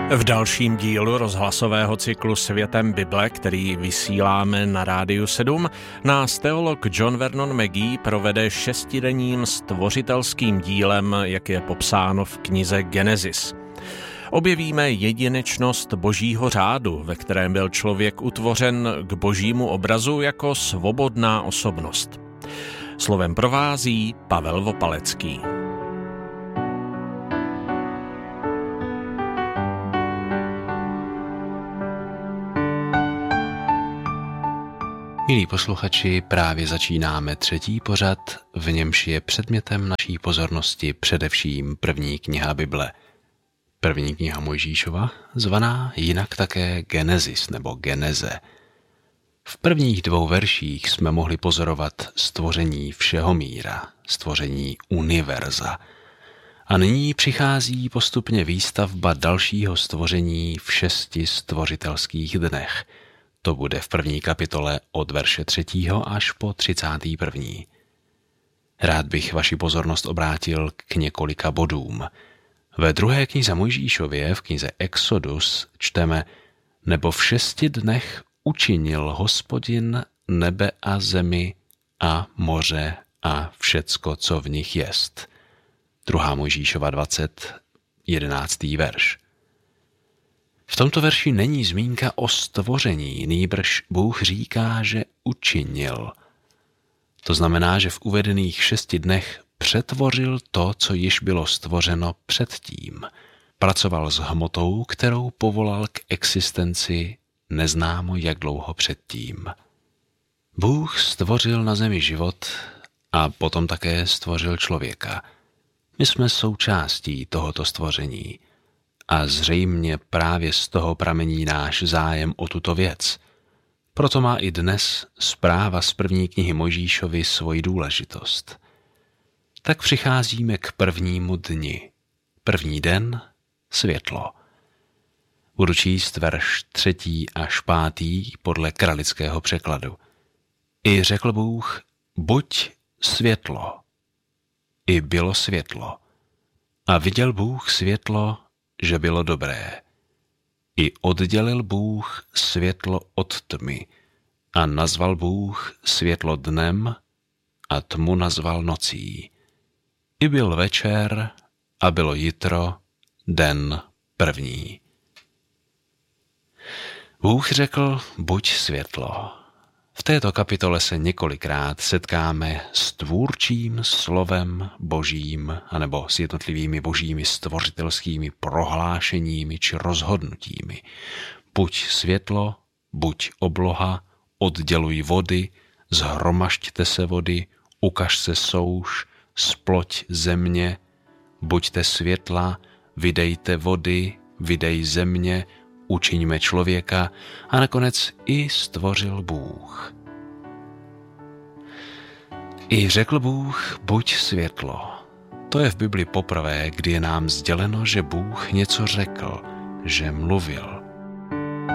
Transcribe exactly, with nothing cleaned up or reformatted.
V dalším dílu rozhlasového cyklu Světem Bible, který vysíláme na Rádiu sedm, nás teolog John Vernon McGee provede šestidenním stvořitelským dílem, jak je popsáno v knize Genesis. Objevíme jedinečnost Božího řádu, ve kterém byl člověk utvořen k Božímu obrazu jako svobodná osobnost. Slovem provází Pavel Vopalecký. Milí posluchači, právě začínáme třetí pořad, v němž je předmětem naší pozornosti především první kniha Bible. První kniha Mojžíšova, zvaná jinak také Genesis nebo Geneze. V prvních dvou verších jsme mohli pozorovat stvoření všeho míra, stvoření univerza. A nyní přichází postupně výstavba dalšího stvoření v šesti stvořitelských dnech. To bude v první kapitole od verše třetího až po třicátý první. Rád bych vaši pozornost obrátil k několika bodům. Ve druhé knize Mojžíšově, v knize Exodus, čteme: Nebo v šesti dnech učinil Hospodin nebe a zemi a moře a všecko, co v nich jest. Druhá Mojžíšova dvacet, jedenáctý verš. V tomto verši není zmínka o stvoření, nýbrž Bůh říká, že učinil. To znamená, že v uvedených šesti dnech přetvořil to, co již bylo stvořeno předtím. Pracoval s hmotou, kterou povolal k existenci neznámo jak dlouho předtím. Bůh stvořil na zemi život a potom také stvořil člověka. My jsme součástí tohoto stvoření. A zřejmě právě z toho pramení náš zájem o tuto věc. Proto má i dnes zpráva z první knihy Mojžíšovy svoji důležitost. Tak přicházíme k prvnímu dni. První den – světlo. Budu číst verš třetí až pátý podle kralického překladu. I řekl Bůh, buď světlo. I bylo světlo. A viděl Bůh světlo, že bylo dobré. I oddělil Bůh světlo od tmy a nazval Bůh světlo dnem a tmu nazval nocí. I byl večer a bylo jitro, den první. Bůh řekl, buď světlo. V této kapitole se několikrát setkáme s tvůrčím slovem Božím anebo s jednotlivými božími stvořitelskými prohlášeními či rozhodnutími. Buď světlo, buď obloha, odděluj vody, zhromažďte se vody, ukaž se souš, sploť země, buďte světla, vydejte vody, vydej země, učiňme člověka a nakonec i stvořil Bůh. I řekl Bůh, buď světlo. To je v Bibli poprvé, kdy je nám sděleno, že Bůh něco řekl, že mluvil.